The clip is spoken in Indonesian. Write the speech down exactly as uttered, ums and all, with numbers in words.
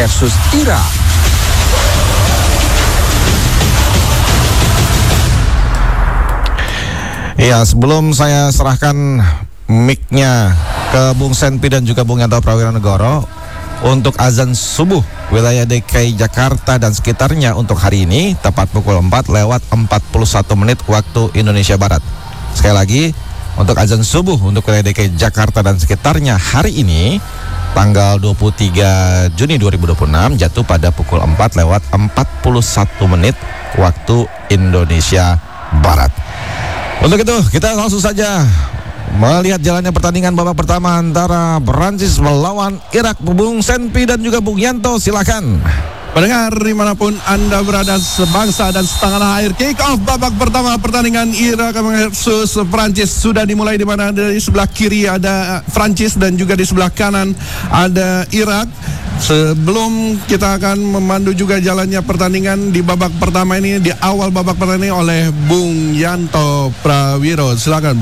versus Irak. Iya, sebelum saya serahkan mic-nya ke Bung Senpi dan juga Bung Yanto Prawira Negoro untuk azan subuh wilayah D K I Jakarta dan sekitarnya untuk hari ini tepat pukul empat lewat empat puluh satu menit waktu Indonesia Barat. Sekali lagi, untuk azan subuh untuk wilayah D K I Jakarta dan sekitarnya hari ini tanggal dua puluh tiga Juni dua ribu dua puluh enam jatuh pada pukul empat lewat empat puluh satu menit waktu Indonesia Barat. Untuk itu kita langsung saja melihat jalannya pertandingan babak pertama antara Prancis melawan Irak. Bung Senpi dan juga Bung Yanto, silakan. Pendengar dimanapun Anda berada, sebangsa dan setanah air, kick off babak pertama pertandingan Irak versus Prancis sudah dimulai, di mana dari sebelah kiri ada Prancis dan juga di sebelah kanan ada Irak. Sebelum kita akan memandu juga jalannya pertandingan di babak pertama ini, di awal babak pertandingan oleh Bung Yanto Prawiro, silakan.